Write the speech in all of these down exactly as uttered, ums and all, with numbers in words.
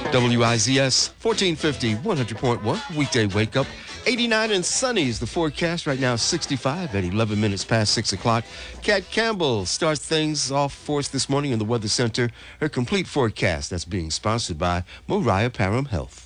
W I Z S fourteen fifty, one hundred point one, weekday wake up. eighty-nine and sunny is the forecast. Right now, sixty-five at eleven minutes past six o'clock. Kat Campbell starts things off for us this morning in the Weather Center. Her complete forecast that's being sponsored by Moriah Parham Health.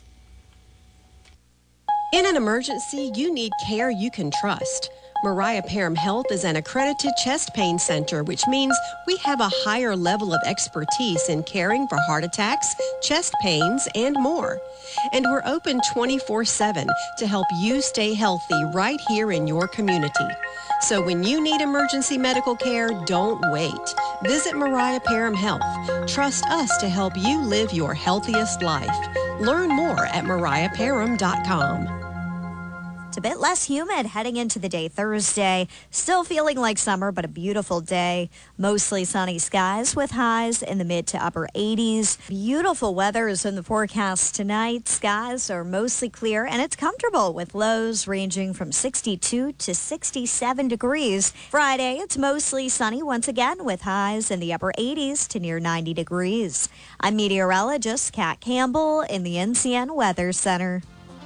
In an emergency, you need care you can trust. Moriah Parham Health is an accredited chest pain center, which means we have a higher level of expertise in caring for heart attacks, chest pains, and more. And we're open twenty-four seven to help you stay healthy right here in your community. So when you need emergency medical care, don't wait. Visit Moriah Parham Health. Trust us to help you live your healthiest life. Learn more at moriah parham dot com. It's a bit less humid heading into the day Thursday. Still feeling like summer, but a beautiful day. Mostly sunny skies with highs in the mid to upper eighties. Beautiful weather is in the forecast tonight. Skies are mostly clear, and it's comfortable with lows ranging from sixty-two to sixty-seven degrees. Friday, it's mostly sunny once again with highs in the upper eighties to near ninety degrees. I'm meteorologist Kat Campbell in the N C N Weather Center.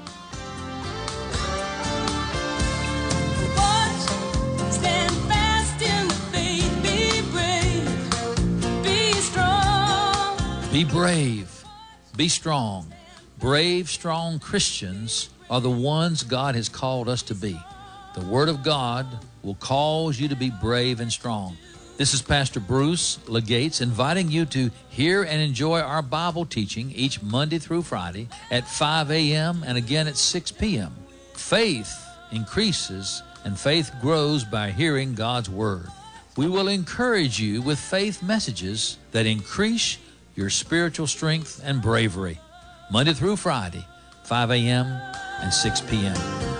Be brave, be strong. Brave, strong Christians are the ones God has called us to be. The Word of God will cause you to be brave and strong. This is Pastor Bruce Legates inviting you to hear and enjoy our Bible teaching each Monday through Friday at five a.m. and again at six p.m. Faith increases and faith grows by hearing God's Word. We will encourage you with faith messages that increase your spiritual strength and bravery. Monday through Friday, five a.m. and six p.m.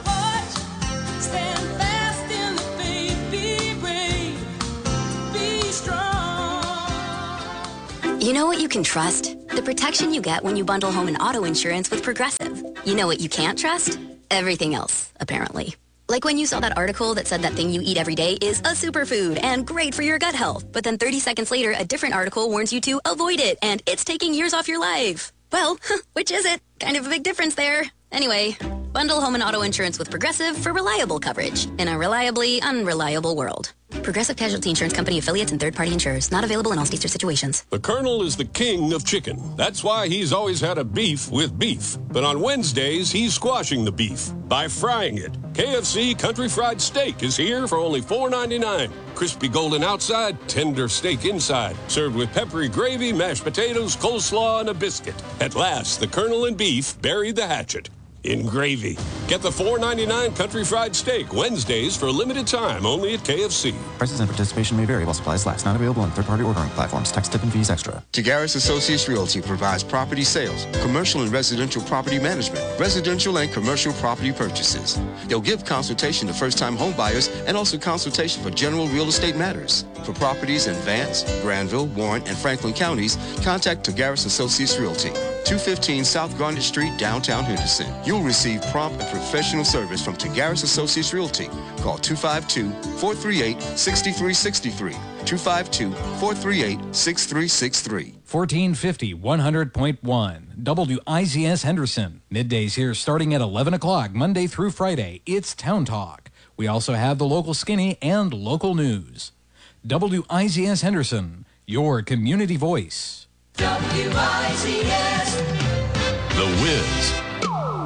You know what you can trust? The protection you get when you bundle home and auto insurance with Progressive. You know what you can't trust? Everything else, apparently. Like when you saw that article that said that thing you eat every day is a superfood and great for your gut health. But then thirty seconds later, a different article warns you to avoid it and it's taking years off your life. Well, which is it? Kind of a big difference there. Anyway, bundle home and auto insurance with Progressive for reliable coverage in a reliably unreliable world. Progressive Casualty Insurance Company affiliates and third-party insurers. Not available in all states or situations. The Colonel is the king of chicken. That's why he's always had a beef with beef. But on Wednesdays, he's squashing the beef by frying it. K F C Country Fried Steak is here for only four ninety-nine. Crispy golden outside, tender steak inside. Served with peppery gravy, mashed potatoes, coleslaw, and a biscuit. At last, the Colonel and beef buried the hatchet in gravy. Get the four ninety-nine Country Fried Steak Wednesdays for a limited time only at K F C. Prices and participation may vary while supplies last. Not available on third-party ordering platforms. Tax, tip, and fees extra. Tagaris Associates Realty provides property sales, commercial and residential property management, residential and commercial property purchases. They'll give consultation to first-time home buyers and also consultation for general real estate matters. For properties in Vance, Granville, Warren, and Franklin counties, contact Tagaris Associates Realty, two fifteen South Garnet Street, downtown Henderson. You'll receive prompt and professional service from Tagaris Associates Realty. Call two five two, four three eight, six three six three, two five two, four three eight, six three six three. fourteen fifty, one hundred point one, W I Z S Henderson. Middays here starting at eleven o'clock, Monday through Friday. It's Town Talk. We also have the local skinny and local news. W I Z S Henderson, your community voice. W I Z S. The Wiz.